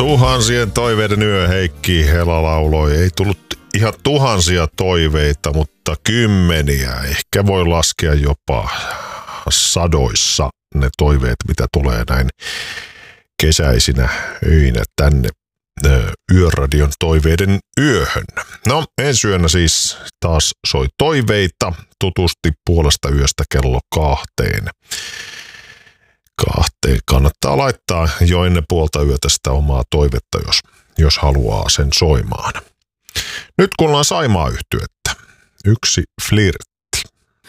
Tuhansien toiveiden yö, Heikki Hela lauloi. Ei tullut ihan tuhansia toiveita, mutta kymmeniä. Ehkä voi laskea jopa sadoissa ne toiveet, mitä tulee näin kesäisinä öinä tänne Yöradion toiveiden yöhön. No, ensi yönä siis taas soi toiveita tutusti puolesta yöstä kello 2. Kannattaa laittaa jo ennen puolta yötä sitä omaa toivetta, jos haluaa sen soimaan. Nyt kuullaan Saimaa-yhtyettä. Yksi flirt.